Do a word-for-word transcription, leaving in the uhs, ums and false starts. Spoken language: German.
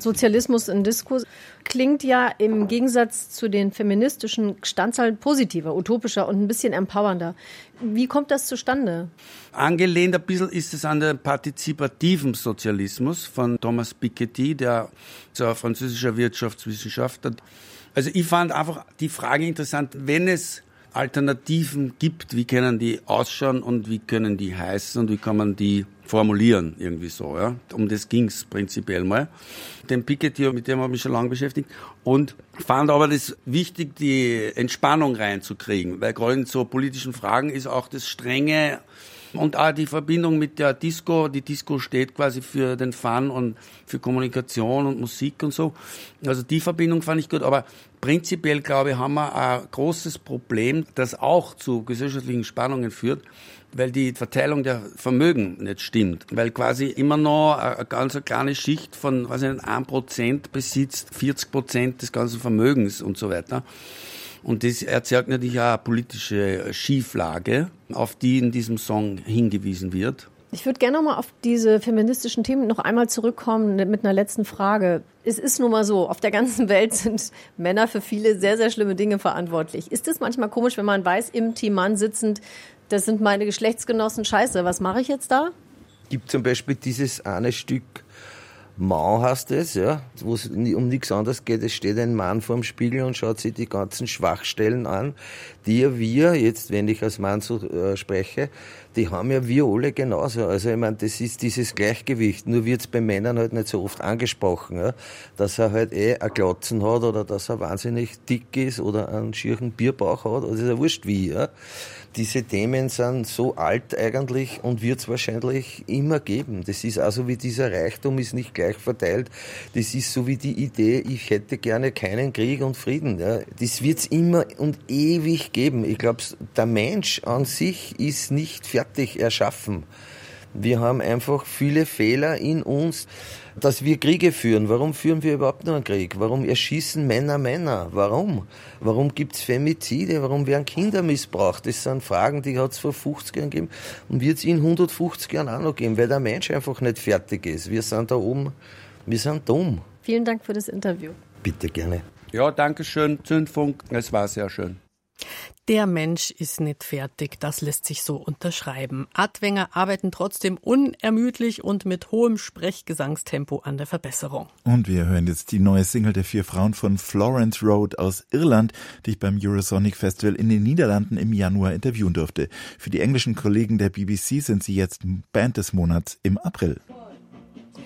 Sozialismus in Disco klingt ja im Gegensatz zu den feministischen Standzahlen positiver, utopischer und ein bisschen empowernder. Wie kommt das zustande? Angelehnt ein bisschen ist es an den partizipativen Sozialismus von Thomas Piketty, der so ein französischer Wirtschaftswissenschaftler. Also ich fand einfach die Frage interessant, wenn es Alternativen gibt, wie können die ausschauen und wie können die heißen und wie kann man die formulieren, irgendwie so, ja. Um das ging's prinzipiell mal. Den Piketty, mit dem habe ich mich schon lange beschäftigt und fand aber das wichtig, die Entspannung reinzukriegen, weil gerade in so politischen Fragen ist auch das Strenge und auch die Verbindung mit der Disco. Die Disco steht quasi für den Fun und für Kommunikation und Musik und so. Also die Verbindung fand ich gut, aber prinzipiell, glaube ich, haben wir ein großes Problem, das auch zu gesellschaftlichen Spannungen führt, weil die Verteilung der Vermögen nicht stimmt. Weil quasi immer noch eine ganz kleine Schicht von, weiß ich nicht, ein Prozent besitzt vierzig Prozent des ganzen Vermögens und so weiter. Und das erzeugt natürlich auch eine politische Schieflage, auf die in diesem Song hingewiesen wird. Ich würde gerne noch mal auf diese feministischen Themen noch einmal zurückkommen mit einer letzten Frage. Es ist nun mal so, auf der ganzen Welt sind Männer für viele sehr, sehr schlimme Dinge verantwortlich. Ist es manchmal komisch, wenn man weiß, im Team Mann sitzend, das sind meine Geschlechtsgenossen, scheiße, was mache ich jetzt da? Gibt zum Beispiel dieses eine Stück, Mau heißt es, ja, wo es um nichts anderes geht. Es steht ein Mann vorm Spiegel und schaut sich die ganzen Schwachstellen an, die ja wir, jetzt wenn ich als Mann so äh, spreche, die haben ja wir alle genauso. Also ich meine, das ist dieses Gleichgewicht. Nur wird's bei Männern halt nicht so oft angesprochen, ja, dass er halt eh ein Glotzen hat oder dass er wahnsinnig dick ist oder einen schieren Bierbauch hat. Also ist ja wurscht wie, ja. Diese Themen sind so alt eigentlich und wird's wahrscheinlich immer geben. Das ist also wie dieser Reichtum ist nicht gleich verteilt. Das ist so wie die Idee, ich hätte gerne keinen Krieg und Frieden. Ja. Das wird's immer und ewig geben. Ich glaube, der Mensch an sich ist nicht fertig erschaffen. Wir haben einfach viele Fehler in uns, dass wir Kriege führen. Warum führen wir überhaupt noch einen Krieg? Warum erschießen Männer Männer? Warum? Warum gibt's Femizide? Warum werden Kinder missbraucht? Das sind Fragen, die hat's vor fünfzig Jahren gegeben und wird's in hundertfünfzig Jahren auch noch geben, weil der Mensch einfach nicht fertig ist. Wir sind da oben, wir sind dumm. Vielen Dank für das Interview. Bitte gerne. Ja, danke schön, Zündfunk. Es war sehr schön. Der Mensch ist nicht fertig, das lässt sich so unterschreiben. Adwenger arbeiten trotzdem unermüdlich und mit hohem Sprechgesangstempo an der Verbesserung. Und wir hören jetzt die neue Single der vier Frauen von Florence Road aus Irland, die ich beim Eurosonic Festival in den Niederlanden im Januar interviewen durfte. Für die englischen Kollegen der B B C sind sie jetzt Band des Monats im April.